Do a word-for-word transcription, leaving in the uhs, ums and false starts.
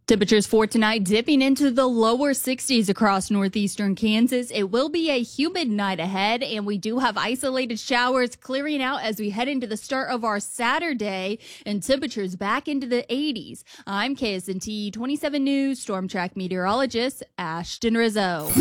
Temperatures for tonight dipping into the lower sixties across northeastern Kansas. It will be a humid night ahead, and we do have isolated showers clearing out as we head into the start of our Saturday, and temperatures back into the eighties. I'm K S N T twenty-seven News Storm Track meteorologist Ashton Rizzo.